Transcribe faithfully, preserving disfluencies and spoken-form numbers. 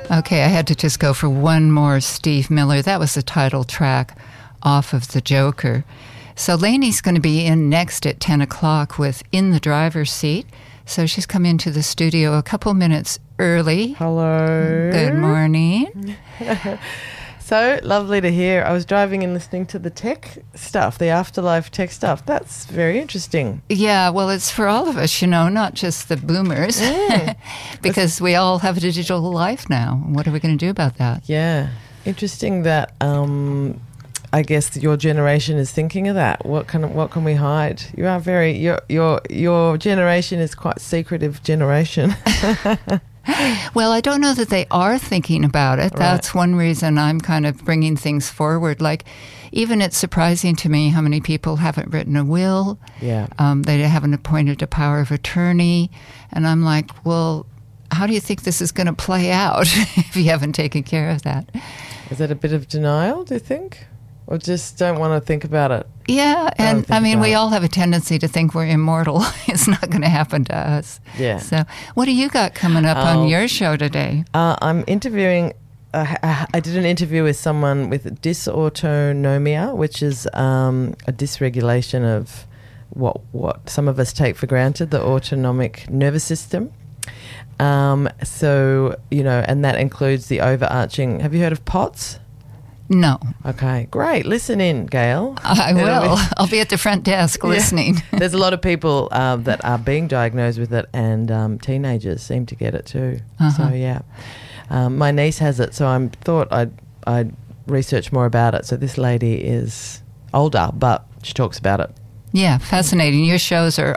Okay, I had to just go for one more Steve Miller. That was the title track off of The Joker. So Lainey's going to be in next at ten o'clock with In the Driver's Seat. So she's come into the studio a couple minutes early. Hello. Good morning. So lovely to hear. I was driving and listening to the tech stuff, the afterlife tech stuff. That's very interesting. Yeah, well, it's for all of us, you know, not just the boomers, mm. because we all have a digital life now. What are we going to do about that? Yeah. Interesting that um, I guess your generation is thinking of that. What can what can we hide? You are very your your your generation is quite secretive generation. Well, I don't know that they are thinking about it. Right. That's one reason I'm kind of bringing things forward. Like, even it's surprising to me how many people haven't written a will. Yeah. Um, they haven't appointed a power of attorney. And I'm like, well, how do you think this is going to play out if you haven't taken care of that? Is that a bit of denial, do you think? Or just don't want to think about it? Yeah, and I mean, we all have a tendency to think we're immortal. It's not going to happen to us. Yeah. So what do you got coming up um, on your show today? Uh, I'm interviewing, uh, I did an interview with someone with dysautonomia, which is um, a dysregulation of what, what some of us take for granted, the autonomic nervous system. Um, so, you know, and that includes the overarching, have you heard of POTS? No. Okay, great. Listen in, Gail. I will. Be, I'll be at the front desk listening. Yeah. There's a lot of people uh, that are being diagnosed with it, and um, teenagers seem to get it too. Uh-huh. So, yeah. Um, my niece has it, so I thought I'd, I'd research more about it. So this lady is older, but she talks about it. Yeah, fascinating. Your shows are